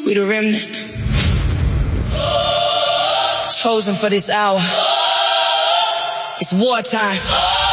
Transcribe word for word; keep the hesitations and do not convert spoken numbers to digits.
We the remnant, chosen for this hour. It's wartime.